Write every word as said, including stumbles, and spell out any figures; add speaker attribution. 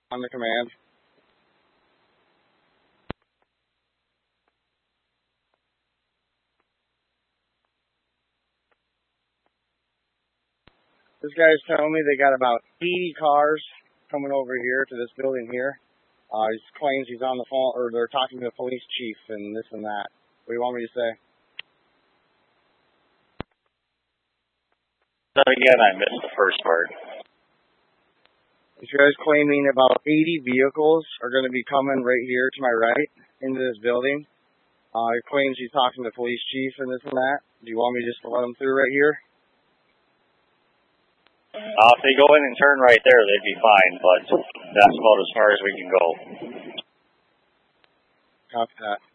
Speaker 1: On the command. This guy's telling me they got about eighty cars coming over here to this building here. Uh, he claims he's on the phone, or they're talking to the police chief and this and that. What do you want me to say?
Speaker 2: So again, I missed the first part.
Speaker 1: This guy's claiming about eighty vehicles are going to be coming right here to my right into this building. Uh, he claims he's talking to the police chief and this and that. Do you want me just to let him through right here?
Speaker 2: Uh, if they go in and turn right there, they'd be fine, but that's about as far as we can go.
Speaker 1: Copy that.